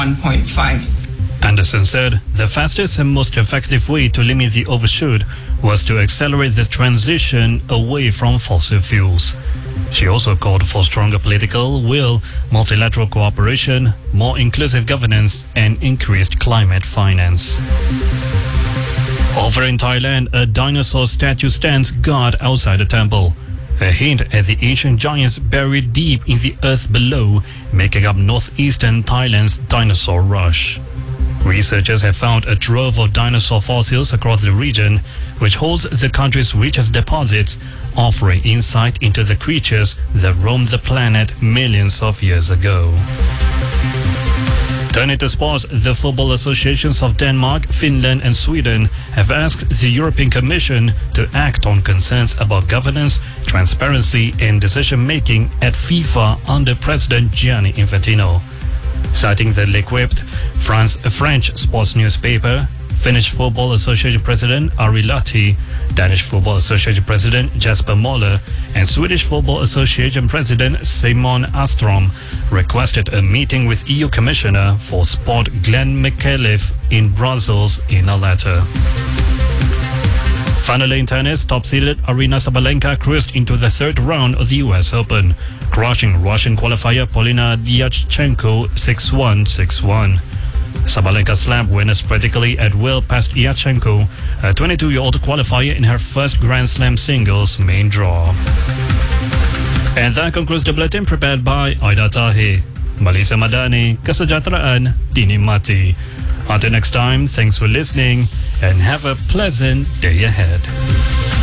1.5. Anderson said the fastest and most effective way to limit the overshoot was to accelerate the transition away from fossil fuels. She also called for stronger political will, multilateral cooperation, more inclusive governance, and increased climate finance. Over in Thailand, a dinosaur statue stands guard outside a temple. A hint at the ancient giants buried deep in the earth below, making up northeastern Thailand's dinosaur rush. Researchers have found a trove of dinosaur fossils across the region, which holds the country's richest deposits, offering insight into the creatures that roamed the planet millions of years ago. Turning to sports, the football associations of Denmark, Finland and Sweden have asked the European Commission to act on concerns about governance, transparency and decision-making at FIFA under President Gianni Infantino. Citing the L'Equipe, French sports newspaper, Finnish Football Association President Ari Lahti, Danish Football Association President Jesper Moller, and Swedish Football Association President Simon Astrom requested a meeting with EU Commissioner for Sport Glenn McAuliffe in Brussels in a letter. Finally in tennis, top-seeded Aryna Sabalenka cruised into the third round of the US Open, crushing Russian qualifier Polina Yachchenko 6-1, 6-1. Sabalenka slapped winners practically at will past Yachchenko, a 22-year-old qualifier in her first Grand Slam singles main draw. And that concludes the bulletin prepared by Aida Tahi. Malisa Madani, Kesejahteraan Dinikmati. Until next time, thanks for listening and have a pleasant day ahead.